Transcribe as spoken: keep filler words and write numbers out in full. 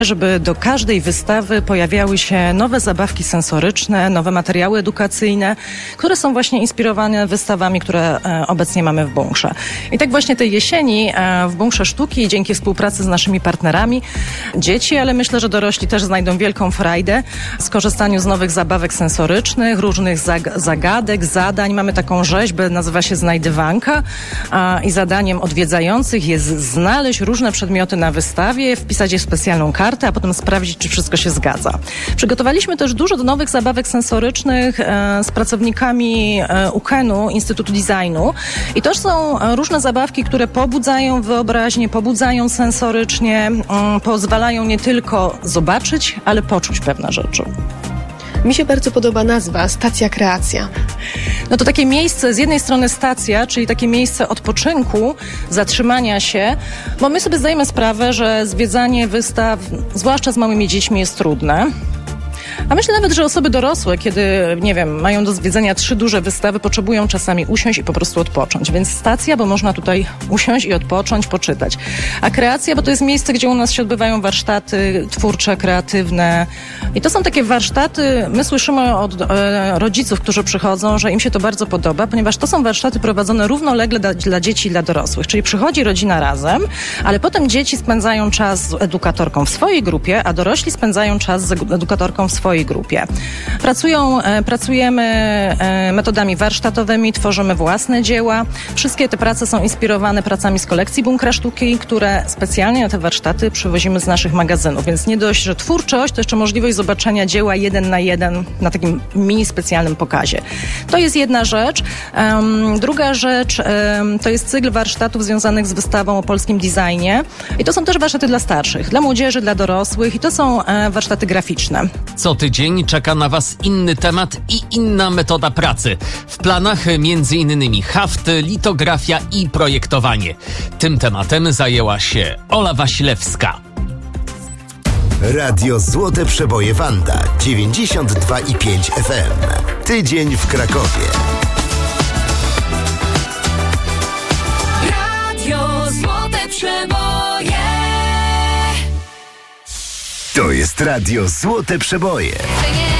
żeby do każdej wystawy pojawiały się nowe zabawki sensoryczne, nowe materiały edukacyjne, które są właśnie inspirowane wystawami, które e, obecnie mamy w Bunkrze. I tak właśnie tej jesieni e, w Bunkrze Sztuki, dzięki współpracy z naszymi partnerami, dzieci, ale myślę, że dorośli też znajdą wielką frajdę w skorzystaniu z nowych zabawek sensorycznych, różnych zag- zagadek, zadań. Mamy taką rzeźbę, nazywa się Znajdywanka a, i zadaniem odwiedzających jest znaleźć różne przedmioty na wystawie, wpisać je w specjalną kartę, a potem sprawdzić, czy wszystko się zgadza. Przygotowaliśmy też dużo nowych zabawek sensorycznych e, z pracownikami e, U K E N-u, Instytutu Designu. I to są e, różne zabawki, które pobudzają wyobraźnię, pobudzają sensorycznie, e, pozwalają nie tylko zobaczyć, ale poczuć pewne rzeczy. Mi się bardzo podoba nazwa Stacja Kreacja. No to takie miejsce, z jednej strony stacja, czyli takie miejsce odpoczynku, zatrzymania się, bo my sobie zdajemy sprawę, że zwiedzanie wystaw, zwłaszcza z małymi dziećmi, jest trudne. A myślę nawet, że osoby dorosłe, kiedy, nie wiem, mają do zwiedzenia trzy duże wystawy, potrzebują czasami usiąść i po prostu odpocząć. Więc stacja, bo można tutaj usiąść i odpocząć, poczytać. A kreacja, bo to jest miejsce, gdzie u nas się odbywają warsztaty twórcze, kreatywne. I to są takie warsztaty, my słyszymy od e, rodziców, którzy przychodzą, że im się to bardzo podoba, ponieważ to są warsztaty prowadzone równolegle dla, dla dzieci i dla dorosłych. Czyli przychodzi rodzina razem, ale potem dzieci spędzają czas z edukatorką w swojej grupie, a dorośli spędzają czas z edukatorką w swojej grupie. Pracują, e, pracujemy e, metodami warsztatowymi, tworzymy własne dzieła. Wszystkie te prace są inspirowane pracami z kolekcji Bunkra Sztuki, które specjalnie na te warsztaty przywozimy z naszych magazynów. Więc nie dość, że twórczość, to jeszcze możliwość zobaczenia dzieła jeden na jeden na takim mini specjalnym pokazie. To jest jedna rzecz. Um, druga rzecz um, to jest cykl warsztatów związanych z wystawą o polskim designie. I to są też warsztaty dla starszych, dla młodzieży, dla dorosłych i to są e, warsztaty graficzne. Co tydzień czeka na Was inny temat i inna metoda pracy. W planach między innymi haft, litografia i projektowanie. Tym tematem zajęła się Ola Wasilewska. Radio Złote Przeboje Wanda dziewięćdziesiąt dwa i pięć F M. Tydzień w Krakowie. Radio Złote Przeboje. To jest Radio Złote Przeboje.